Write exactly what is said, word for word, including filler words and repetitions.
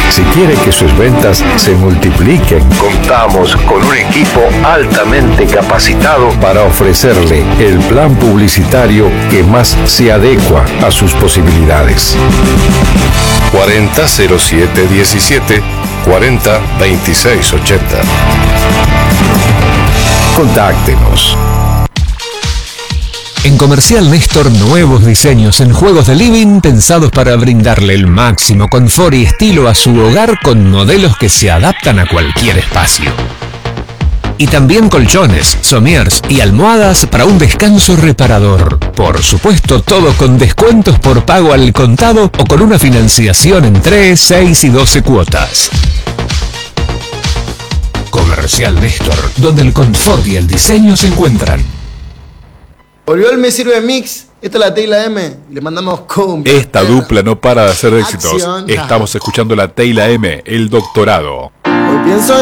Si quiere que sus ventas se multipliquen, contamos con un equipo altamente capacitado para ofrecerle el plan publicitario que más se adecua a sus posibilidades. cuarenta cero siete diecisiete, cuarenta veintiséis ochenta. Contáctenos. En Comercial Néstor, nuevos diseños en juegos de living pensados para brindarle el máximo confort y estilo a su hogar con modelos que se adaptan a cualquier espacio. Y también colchones, somiers y almohadas para un descanso reparador. Por supuesto, todo con descuentos por pago al contado o con una financiación en tres, seis y doce cuotas. Comercial Néstor, donde el confort y el diseño se encuentran. Volvió el Me Sirve Mix. Esta es la T y la M. Le mandamos cumbia. Esta dupla no para de hacer éxitos. Acción. Estamos escuchando la T y la M, El Doctorado. Hoy pienso